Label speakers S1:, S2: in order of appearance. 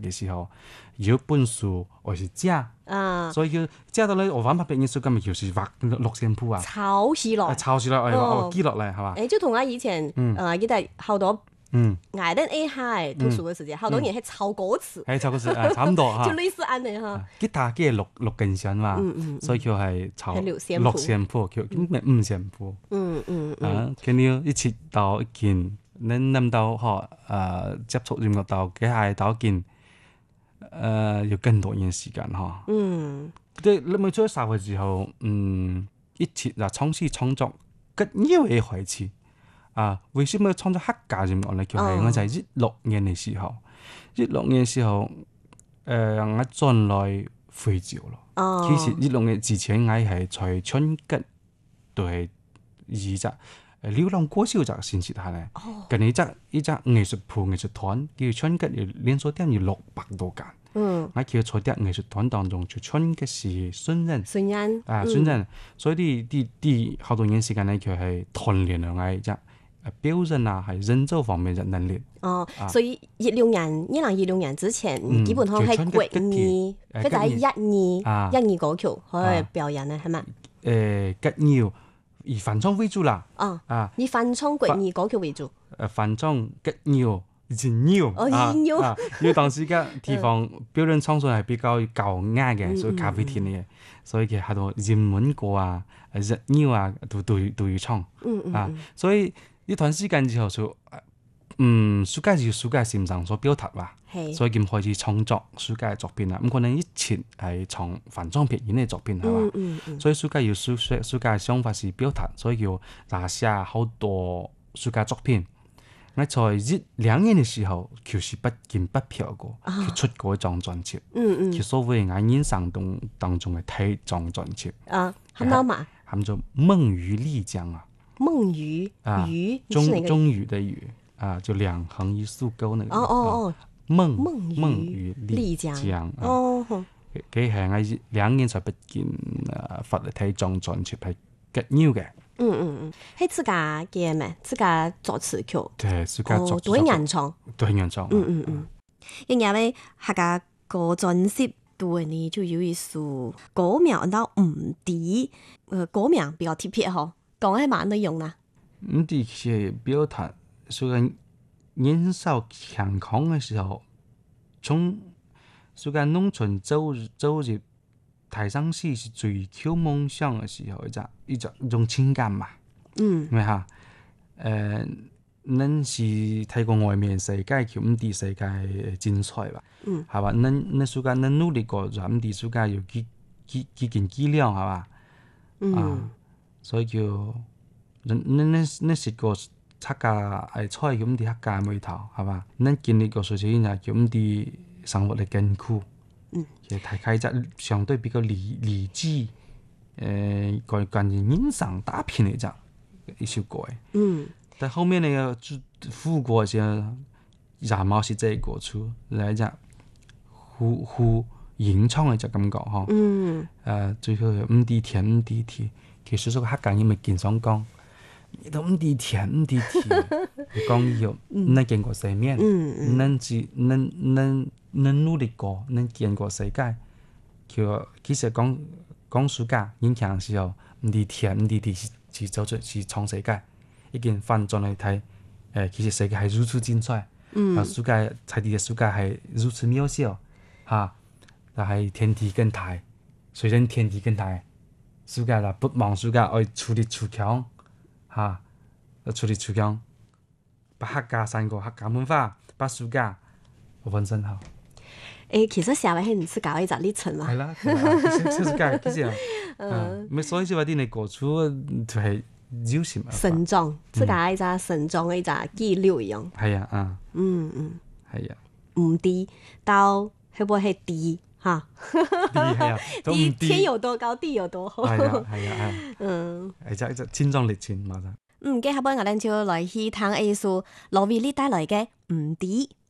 S1: 嘅時候，有本書或是假，所以叫假到咧我玩拍表演書，今日就是畫六線譜啊，
S2: 抄起來，
S1: 抄起來，我記落嚟係嘛？
S2: 就同我以前記得好多。挨得 A 下讀書嘅時間，好多人係抄歌詞，
S1: 係抄歌詞，差唔多嚇，
S2: 就類似安尼嚇。
S1: 吉他嘅六根弦嘛，所以叫係抄六線譜，叫咩五線譜。跟住一切到一件，你諗到接觸音樂到幾下到一件，要更多年時間嚇。對，你咪出社會之後，一切就創作緊要嘅開始。為什麼創作客家音樂咧？就係我就係16年嘅時候，16年嘅時候，我轉來惠州咯。其實16年之前，我係在春吉都係以隻流浪歌手隻先設下咧。跟住一隻藝術鋪藝術團，叫春吉連鎖店要600多間。我叫在啲藝術團當中，就春吉是孫人，孫人，所以啲好多年時間咧，佢係鍛鍊咗我隻。標準係人造方面嘅能力。
S2: 所以2016年之前，基本上係國語，或者係粵語歌曲可以表演咧，係咪？
S1: 吉謠以翻唱為主啦。
S2: 以翻唱國語歌曲為主。
S1: 翻唱吉謠、粵謠。因為當時嘅地方標準唱出係比較高雅嘅，所以咖啡店嘅，所以佢喺度英文歌日謠都要唱。所以。呢段時間之後就，暑假線上所表達啦，所以佢開始創作暑假嘅作品啦。咁可能以前係從翻唱表演嘅作品係嘛，所以暑假要暑假嘅想法是表達，所以要拿下好多暑假作品。我在2年嘅時候，佢是不見不漂過，佢出過一張專輯，佢所謂我人生當中嘅第一張專輯，喊做《夢與麗江》啊。
S2: 夢魚
S1: 終於的魚就兩橫一豎鈎那個夢與麗江佢係我2年才不見發嚟睇張專輯係吉謠嘅。
S2: 係自家嘅咩？自家作詞曲。
S1: 對，自家作詞。
S2: 都係原創。
S1: 因
S2: 為客家個專輯對呢就有一首歌名叫唔啲，歌名比較特別嗬。講係乜內容啊？
S1: 啲係表達所以年少輕狂嘅時候，從所以農村走入台上市是追求夢想嘅時候，一種情感嘛。因為嚇，恁是睇過外面世界，叫唔啲世界精彩吧？係嘛？恁所以恁努力過，就唔啲所以有幾件幾兩係嘛？所以叫恁食過客家菜咁啲客家味頭係嘛？恁經歷過所以呢叫唔啲生活嘅艱苦，其實大概只相對比較理智，關於人生打拼嘅一首歌嘅。但後面那個副歌先然後是這個出來只互吟唱嘅只感覺嗬。最後唔啲甜唔啲甜，其實個客家人咪經常講，你都唔啲甜唔啲甜，講以後恁見過世面，恁努力過，恁見過世界，其實講暑假演劇嘅時候，唔啲甜唔啲甜是走出是創世界。一件反轉嚟睇，其實世界係如此精彩，暑假睇啲嘅暑假係如此渺小，但係天地更大，雖然天地更大，暑假啦不忘暑假愛出力出強，出力出強，把客家3個客家文化，把暑假完成好。
S2: 其實社會係唔識搞一隻歷程嘛？
S1: 係啦，其實咪所以就話啲你過出就係。
S2: 成長，自家一隻成長嘅一隻記錄一樣。
S1: 係啊，係啊。
S2: 唔低到會唔會係低嚇？
S1: 低係啊，
S2: 低天有多高，地有多厚。
S1: 係啊。係一隻千壯歷程嘛。
S2: 接下來我哋就來去聽一首羅偉麗帶來嘅《唔低》。